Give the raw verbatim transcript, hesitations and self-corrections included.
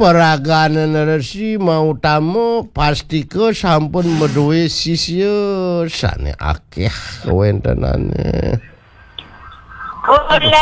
peragana neresi mau tamu pasti ke sampun meduwe sisya sane akeh kawentenane. Kula